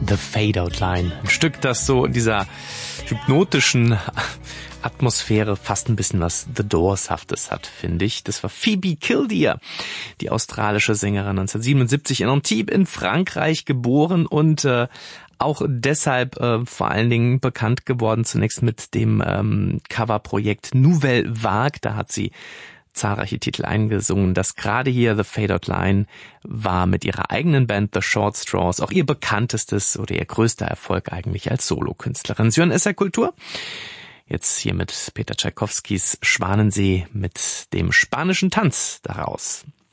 The Fade Out Line. Ein Stück, das so in dieser hypnotischen Atmosphäre fast ein bisschen was The Doors-haftes hat, finde ich. Das war Phoebe Kildare, die australische Sängerin, 1977 in Antibes in Frankreich geboren und auch deshalb vor allen Dingen bekannt geworden, zunächst mit dem Coverprojekt Nouvelle Vague. Da hat sie zahlreiche Titel eingesungen. Das gerade hier, The Fade Out Line, war mit ihrer eigenen Band The Short Straws auch ihr bekanntestes oder ihr größter Erfolg eigentlich als Solokünstlerin. Sie hören SR Kultur. Jetzt hier mit Peter Tschaikowskis Schwanensee mit dem spanischen Tanz daraus.